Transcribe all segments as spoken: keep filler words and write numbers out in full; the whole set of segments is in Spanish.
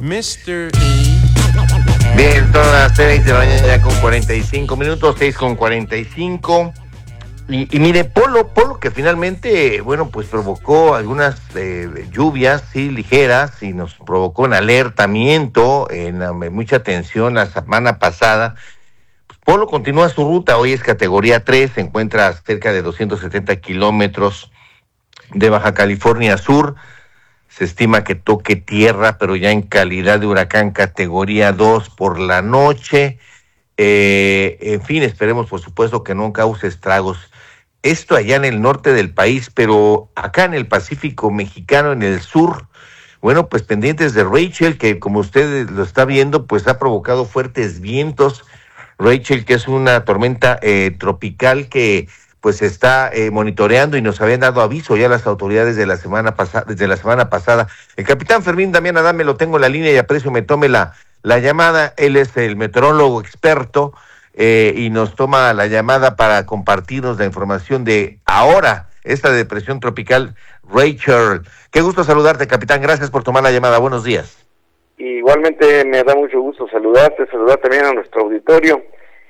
mister E. Bien, todas las seis de la mañana ya con cuarenta y cinco minutos, seis con cuarenta y cinco. Y, y mire, Polo, Polo que finalmente, bueno, pues provocó algunas eh, lluvias, sí, ligeras, y nos provocó un alertamiento, en, en mucha tensión la semana pasada. Pues Polo continúa su ruta, hoy es categoría tres, se encuentra a cerca de doscientos setenta kilómetros de Baja California Sur. Se estima que toque tierra, pero ya en calidad de huracán categoría dos por la noche. Eh, en fin, esperemos por supuesto que no cause estragos. Esto allá en el norte del país, pero acá en el Pacífico mexicano, en el sur, bueno, pues pendientes de Rachel, que como usted lo está viendo, pues ha provocado fuertes vientos. Rachel, que es una tormenta eh, tropical que pues está eh, monitoreando y nos habían dado aviso ya las autoridades de la semana pasada, desde la semana pasada. El capitán Fermín Damián Adame lo tengo en la línea y aprecio me tome la, la llamada. Él es el meteorólogo experto eh, y nos toma la llamada para compartirnos la información de ahora, esta depresión tropical Rachel. Qué gusto saludarte, capitán. Gracias por tomar la llamada. Buenos días. Igualmente me da mucho gusto saludarte, saludar también a nuestro auditorio.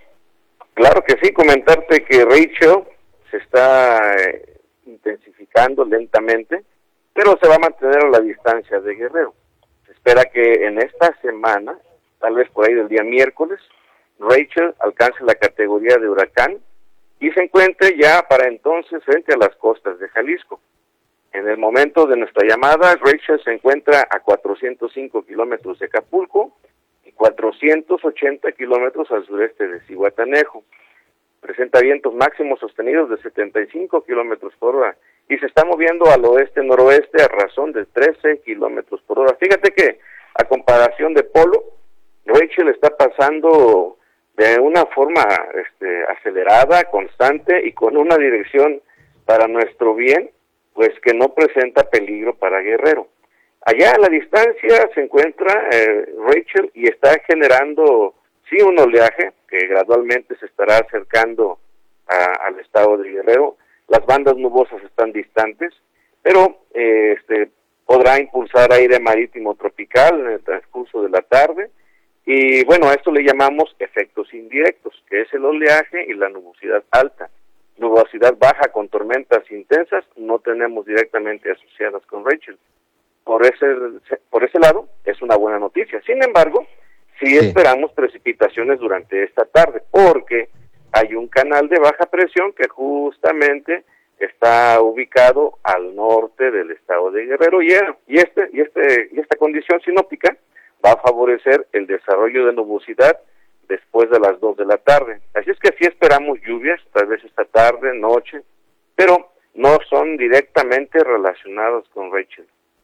Claro que sí, comentarte que Rachel se está eh, intensificando lentamente, pero se va a mantener a la distancia de Guerrero. Se espera que en esta semana, tal vez por ahí del día miércoles, Rachel alcance la categoría de huracán y se encuentre ya para entonces frente a las costas de Jalisco. En el momento de nuestra llamada, Rachel se encuentra a cuatrocientos cinco kilómetros de Acapulco y cuatrocientos ochenta kilómetros al sureste de Zihuatanejo. Presenta vientos máximos sostenidos de setenta y cinco kilómetros por hora y se está moviendo al oeste-noroeste a razón de trece kilómetros por hora. Fíjate que, a comparación de Polo, Rachel está pasando de una forma este, acelerada, constante y con una dirección para nuestro bien, pues que no presenta peligro para Guerrero. Allá a la distancia se encuentra eh, Rachel y está generando, sí, un oleaje que gradualmente se estará acercando a, al estado de Guerrero. Las bandas nubosas están distantes, pero eh, este podrá impulsar aire marítimo tropical en el transcurso de la tarde. Y bueno, a esto le llamamos efectos indirectos, que es el oleaje y la nubosidad alta. Nubosidad baja con tormentas intensas no tenemos directamente asociadas con Rachel. Por ese por ese lado es una buena noticia. Sin embargo, sí, sí esperamos precipitaciones durante esta tarde, porque hay un canal de baja presión que justamente está ubicado al norte del estado de Guerrero y, y este y este y esta condición sinóptica va a favorecer el desarrollo de nubosidad después de las dos de la tarde. Así es que sí esperamos lluvias, tal vez esta tarde, noche, pero no son directamente relacionados con Rachel.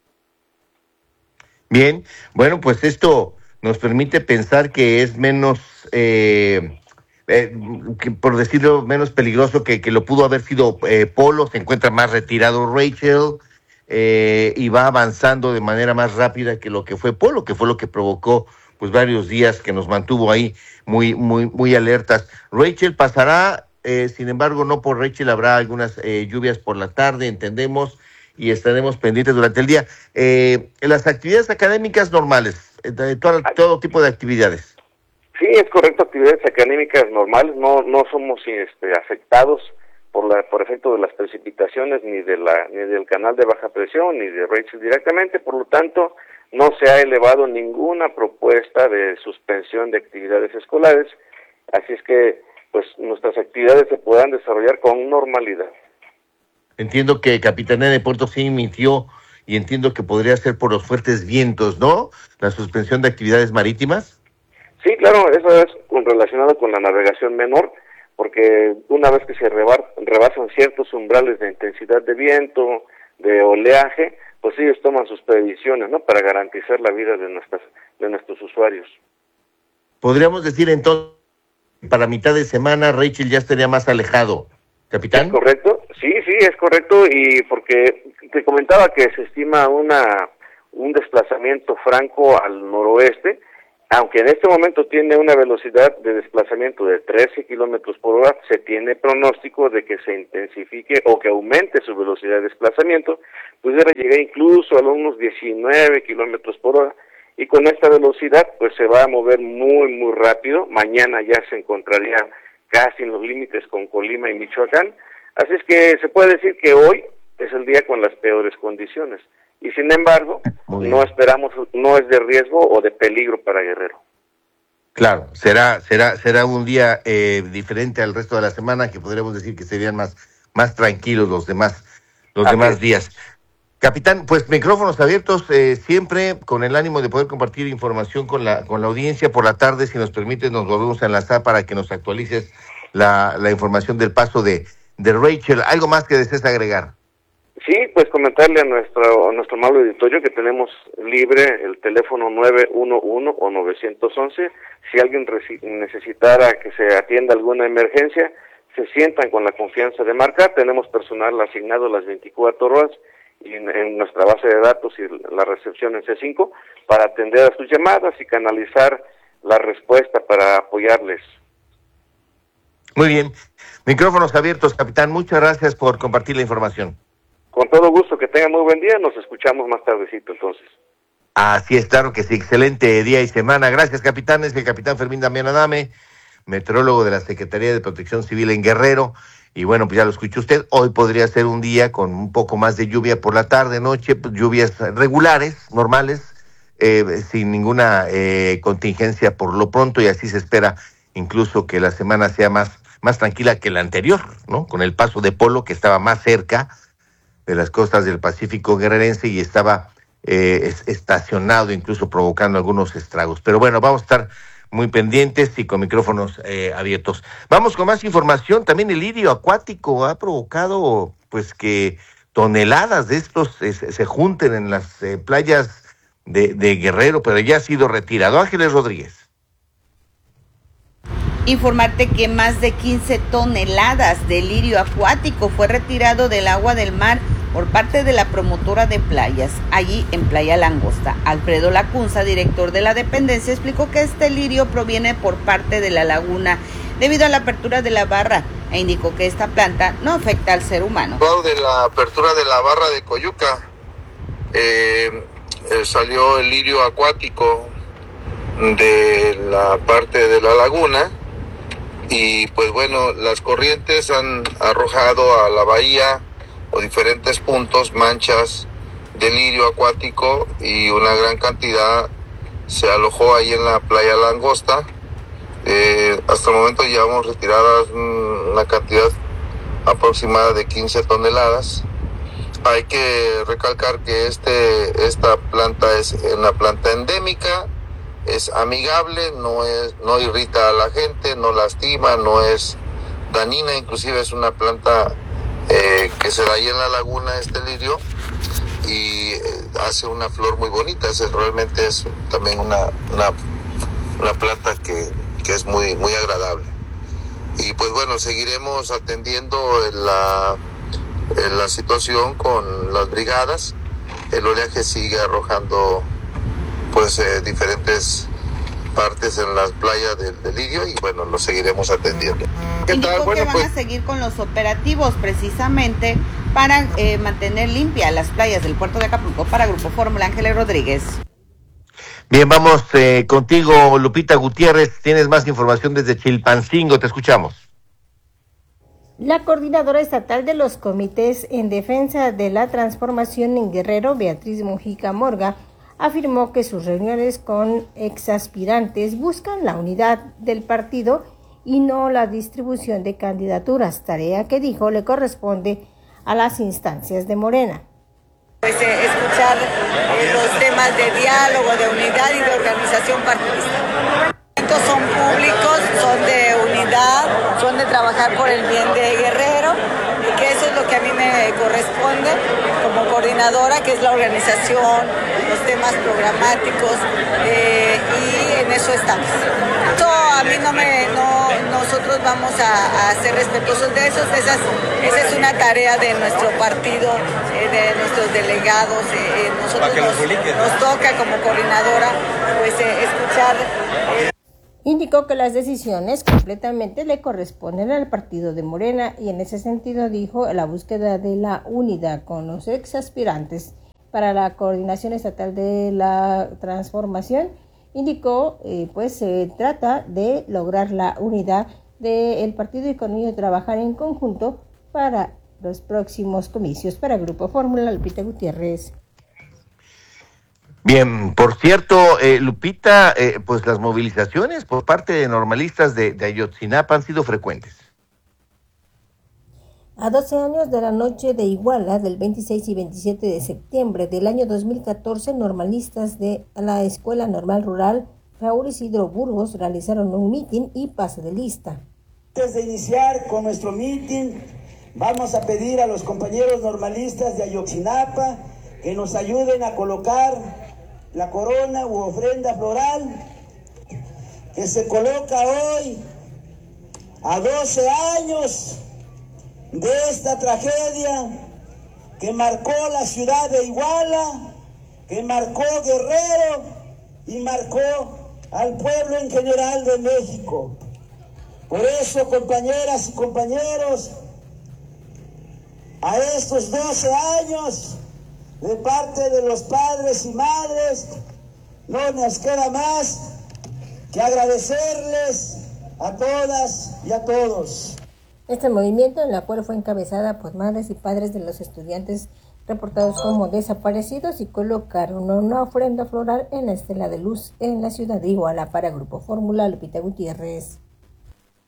Bien, bueno, pues esto nos permite pensar que es menos, eh, eh, que, por decirlo, menos peligroso que, que lo pudo haber sido eh, Polo. Se encuentra más retirado Rachel eh, y va avanzando de manera más rápida que lo que fue Polo, que fue lo que provocó pues varios días que nos mantuvo ahí muy muy muy alertas. Rachel pasará, eh, sin embargo, no por Rachel habrá algunas eh, lluvias por la tarde, entendemos, y estaremos pendientes durante el día. Eh, las actividades académicas normales, eh, todo, todo tipo de actividades. Sí, es correcto, actividades académicas normales, no no somos este, afectados por la por efecto de las precipitaciones ni de la ni del canal de baja presión ni de Rachel directamente, por lo tanto no se ha elevado ninguna propuesta de suspensión de actividades escolares, así es que pues nuestras actividades se puedan desarrollar con normalidad. Entiendo que Capitanía de Puerto sí emitió, y entiendo que podría ser por los fuertes vientos, ¿no? La suspensión de actividades marítimas. Sí, claro, eso es con, relacionado con la navegación menor, porque una vez que se rebar, rebasan ciertos umbrales de intensidad de viento, de oleaje, pues ellos toman sus previsiones, ¿no?, para garantizar la vida de nuestras de nuestros usuarios. Podríamos decir entonces, para mitad de semana, Rachel ya estaría más alejado, capitán. ¿Es correcto? Sí, sí, es correcto, y porque te comentaba que se estima una un desplazamiento franco al noroeste, aunque en este momento tiene una velocidad de desplazamiento de trece kilómetros por hora, se tiene pronóstico de que se intensifique o que aumente su velocidad de desplazamiento, pudiera llegar incluso a unos diecinueve kilómetros por hora, y con esta velocidad pues se va a mover muy muy rápido. Mañana ya se encontraría casi en los límites con Colima y Michoacán, así es que se puede decir que hoy es el día con las peores condiciones, y sin embargo no esperamos, no es de riesgo o de peligro para Guerrero. Claro, será será será un día eh, diferente al resto de la semana, que podríamos decir que serían más más tranquilos los demás los Así demás es. días. Capitán, pues micrófonos abiertos eh, siempre con el ánimo de poder compartir información con la con la audiencia. Por la tarde, si nos permite, nos volvemos a enlazar para que nos actualices la, la información del paso de, de Rachel. ¿Algo más que desees agregar? Sí, pues comentarle a nuestro a nuestro amable auditorio que tenemos libre el teléfono nueve uno uno o nueve once. Si alguien reci- necesitara que se atienda alguna emergencia, se sientan con la confianza de marcar. Tenemos personal asignado las veinticuatro horas y en, en nuestra base de datos y la recepción en C cinco para atender a sus llamadas y canalizar la respuesta para apoyarles. Muy bien. Micrófonos abiertos, capitán. Muchas gracias por compartir la información. Con todo gusto, que tengan muy buen día. Nos escuchamos más tardecito entonces. Así es, claro que sí. Excelente día y semana. Gracias, capitán. Es el capitán Fermín Damián Adame, meteorólogo de la Secretaría de Protección Civil en Guerrero. Y bueno, pues ya lo escuchó usted. Hoy podría ser un día con un poco más de lluvia por la tarde, noche, pues lluvias regulares, normales, eh, sin ninguna eh, contingencia por lo pronto, y así se espera incluso que la semana sea más, más tranquila que la anterior, ¿no? Con el paso de Polo, que estaba más cerca de las costas del Pacífico guerrerense y estaba eh, es, estacionado, incluso provocando algunos estragos. Pero bueno, vamos a estar muy pendientes y con micrófonos eh, abiertos. Vamos con más información. También el lirio acuático ha provocado pues que toneladas de estos eh, se junten en las eh, playas de, de Guerrero, pero ya ha sido retirado. Ángeles Rodríguez. Informarte que más de quince toneladas de lirio acuático fue retirado del agua del mar por parte de la promotora de playas, allí en Playa Langosta. Alfredo Lacunza, director de la dependencia, explicó que este lirio proviene por parte de la laguna debido a la apertura de la barra e indicó que esta planta no afecta al ser humano. De la apertura de la barra de Coyuca eh, eh, salió el lirio acuático de la parte de la laguna y pues bueno, las corrientes han arrojado a la bahía o diferentes puntos manchas de lirio acuático y una gran cantidad se alojó ahí en la Playa Langosta. Eh, hasta el momento llevamos retiradas una cantidad aproximada de quince toneladas. Hay que recalcar que este esta planta es una planta endémica, es amigable, no es no irrita a la gente, no lastima, no es dañina, inclusive es una planta eh, que se da ahí en la laguna, este lirio, y eh, hace una flor muy bonita. Es, realmente es también una una, una planta que, que es muy muy agradable. Y pues bueno, seguiremos atendiendo la, la situación con las brigadas. El oleaje sigue arrojando pues eh, diferentes partes en las playas del, del lirio y bueno, lo seguiremos atendiendo. ¿Qué tal? Bueno, que van pues a seguir con los operativos precisamente para eh, mantener limpias las playas del puerto de Acapulco. Para Grupo Fórmula, Ángeles Rodríguez. Bien, vamos eh, contigo, Lupita Gutiérrez. Tienes más información desde Chilpancingo, te escuchamos. La coordinadora estatal de los comités en defensa de la transformación en Guerrero, Beatriz Mujica Morga, afirmó que sus reuniones con exaspirantes buscan la unidad del partido y no la distribución de candidaturas, tarea que dijo le corresponde a las instancias de Morena. Pues eh, escuchar eh, los temas de diálogo, de unidad y de organización partidista. Estos son públicos, son de unidad, son de trabajar por el bien de Guerrero, y que eso es lo que a mí me corresponde como coordinadora, que es la organización, los temas programáticos, eh, y en eso estamos. Esto a mí no me, no, nosotros vamos a, a ser respetuosos de eso, esa es, esa es una tarea de nuestro partido, eh, de nuestros delegados, eh, nosotros nos, nos toca como coordinadora pues eh, escuchar. Eh, Indicó que las decisiones completamente le corresponden al partido de Morena y en ese sentido dijo la búsqueda de la unidad con los exaspirantes para la Coordinación Estatal de la Transformación, indicó, eh, pues se trata de lograr la unidad del partido y con ello trabajar en conjunto para los próximos comicios. Para Grupo Fórmula, Lupita Gutiérrez. Bien, por cierto, eh, Lupita, eh, pues las movilizaciones por parte de normalistas de, de Ayotzinapa han sido frecuentes. A doce años de la noche de Iguala, del veintiséis y veintisiete de septiembre del año dos mil catorce, normalistas de la Escuela Normal Rural Raúl Isidro Burgos realizaron un mitin y pase de lista. Antes de iniciar con nuestro mitin, vamos a pedir a los compañeros normalistas de Ayotzinapa que nos ayuden a colocar la corona u ofrenda floral que se coloca hoy a doce años de esta tragedia que marcó la ciudad de Iguala, que marcó Guerrero y marcó al pueblo en general de México. Por eso, compañeras y compañeros, a estos doce años, de parte de los padres y madres, no nos queda más que agradecerles a todas y a todos. Este movimiento, en la cual fue encabezada por madres y padres de los estudiantes reportados como desaparecidos, y colocaron una ofrenda floral en la estela de luz en la ciudad de Iguala. Para Grupo Fórmula, Lupita Gutiérrez.